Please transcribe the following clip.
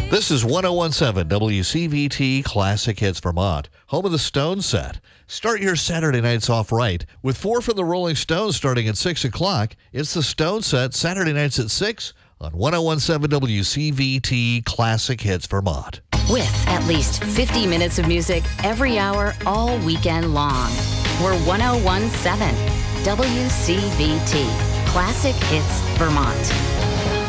This is 1017 WCVT Classic Hits Vermont, home of the Stone Set. Start your Saturday nights off right with 4 from the Rolling Stones starting at 6 o'clock. It's the Stone Set, Saturday nights at 6 on 1017 WCVT Classic Hits Vermont. With at least 50 minutes of music every hour all weekend long. We're 1017 WCVT Classic Hits Vermont.